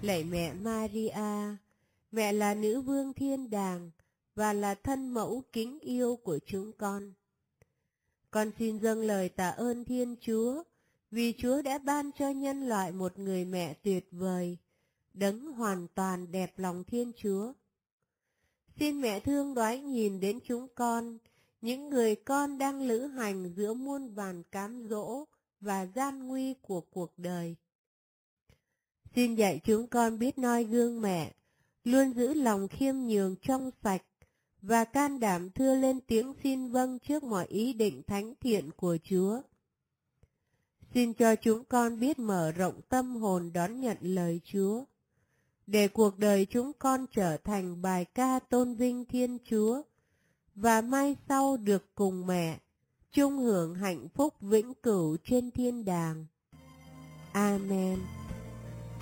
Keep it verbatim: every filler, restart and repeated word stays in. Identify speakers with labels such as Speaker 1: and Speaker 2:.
Speaker 1: Lạy mẹ Maria, mẹ là nữ vương thiên đàng và là thân mẫu kính yêu của chúng con. Con xin dâng lời tạ ơn Thiên Chúa vì Chúa đã ban cho nhân loại một người mẹ tuyệt vời, đấng hoàn toàn đẹp lòng Thiên Chúa. Xin mẹ thương đoái nhìn đến chúng con, những người con đang lữ hành giữa muôn vàn cám dỗ và gian nguy của cuộc đời. Xin dạy chúng con biết noi gương mẹ, luôn giữ lòng khiêm nhường trong sạch và can đảm thưa lên tiếng xin vâng trước mọi ý định thánh thiện của Chúa. Xin cho chúng con biết mở rộng tâm hồn đón nhận lời Chúa, để cuộc đời chúng con trở thành bài ca tôn vinh Thiên Chúa và mai sau được cùng mẹ chung hưởng hạnh phúc vĩnh cửu trên thiên đàng. Amen.